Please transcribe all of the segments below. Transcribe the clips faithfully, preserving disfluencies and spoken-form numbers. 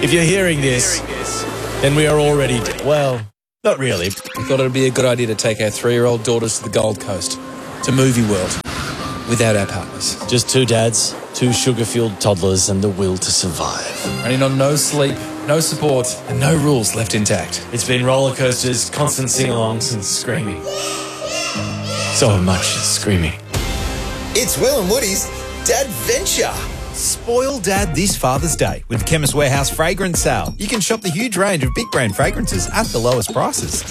If you're hearing this, then we are already dead. Well, not really. We thought it would be a good idea to take our three-year-old daughters to the Gold Coast, to Movie World, without our partners. Just two dads, two sugar-fueled toddlers, and the will to survive. Running on no sleep, no support, and no rules left intact. It's been roller coasters, constant sing-alongs, and screaming. So much screaming. It's Will and Woody's Dadventure. Spoil Dad this Father's Day with the Chemist Warehouse fragrance sale. You can shop the huge range of big brand fragrances at the lowest prices.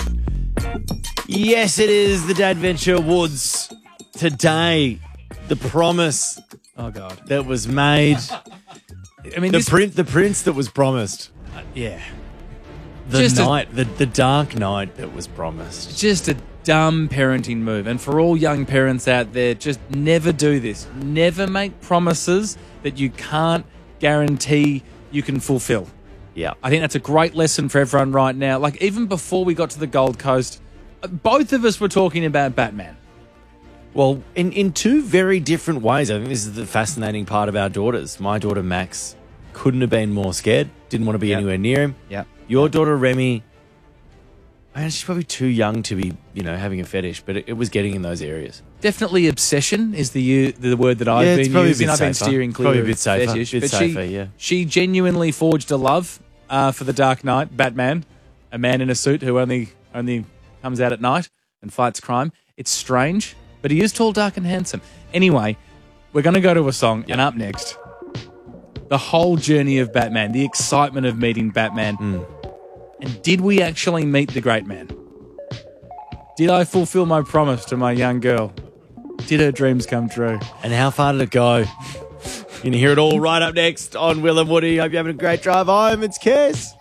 Yes, it is the Dadventure Woods. Today, the promise Oh, God. that was made. I mean, The, this, print, the prince that was promised. yeah. The Just a- night, the, the dark night that was promised. Just a dumb parenting move. And for all young parents out there, just never do this. Never make promises that you can't guarantee you can fulfill. Yeah. I think that's a great lesson for everyone right now. Like, even before we got to the Gold Coast, both of us were talking about Batman. Well, in, in two very different ways. I think this is the fascinating part of our daughters. My daughter, Max, couldn't have been more scared. Didn't want to be Yep. anywhere near him. Yeah. Your daughter, Remy, I mean, she's probably too young to be, you know, having a fetish, but it, it was getting in those areas. Definitely obsession is the u- the word that I've Yeah, it's been probably a using. bit I've been safer. steering clear Probably a of bit safer. fetish. Bit but safer, she, yeah. she genuinely forged a love uh, for the Dark Knight, Batman, a man in a suit who only only comes out at night and fights crime. It's strange, but he is tall, dark, and handsome. Anyway, we're going to go to a song, and up next, the whole journey of Batman, the excitement of meeting Batman. Mm. And did we actually meet the great man? Did I fulfill my promise to my young girl? Did her dreams come true? And how far did it go? You're going to hear it all right up next on Will and Woody. Hope you're having a great drive home. It's Kiss.